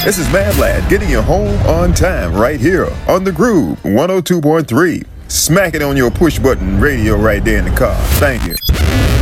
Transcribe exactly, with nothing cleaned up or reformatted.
This is Mad Lad getting you home on time right here on The Groove one oh two point three. Smack it on your push button radio right there in the car. Thank you.